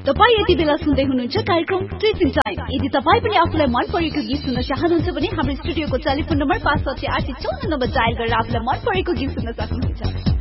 तपाई यति बेला सुन्दै हुनुहुन्छ कार्यक्रम टिचिङ टाइम। यदि तपाई पनि आफुलाई मन परेको गीत सुन्न चाहनुहुन्छ भने हाम्रो स्टुडियोको टेलिफोन नम्बर 56854 डायल गरेर आफुलाई मन परेको गीत सुन्न सक्नुहुन्छ।